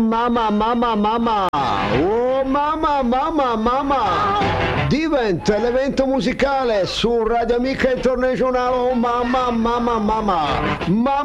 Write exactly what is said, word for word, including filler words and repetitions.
mamma, mamma, mamma, oh mamma, mamma, mamma, diventa l'evento musicale su Radio Amica Internazionale, oh mamma, mamma, mamma, mamma.